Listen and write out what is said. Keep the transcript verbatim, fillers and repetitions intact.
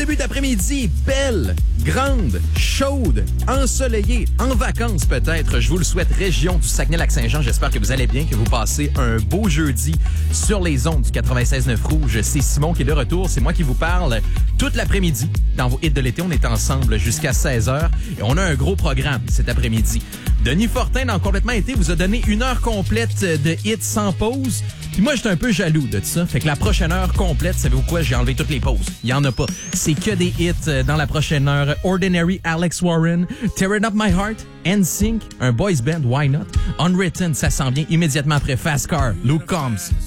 début d'après-midi, belle, grande, chaude, ensoleillée, en vacances peut-être. Je vous le souhaite, région du Saguenay-Lac-Saint-Jean. J'espère que vous allez bien, que vous passez un beau jeudi sur les ondes du quatre-vingt-seize neuf Rouge. C'est Simon qui est de retour. C'est moi qui vous parle toute l'après-midi. Dans vos hits de l'été, on est ensemble jusqu'à seize heures et on a un gros programme cet après-midi. Denis Fortin, dans Complètement été, vous a donné une heure complète de hits sans pause. Puis moi, j'étais un peu jaloux de ça. Fait que la prochaine heure complète, savez-vous quoi? J'ai enlevé toutes les pauses. Il y en a pas. C'est que des hits dans la prochaine heure. Ordinary, Alex Warren, Tearing Up My Heart, N Sync, un boys band, Why Not? Unwritten, ça s'en vient immédiatement après Fast Car, Luke Combs.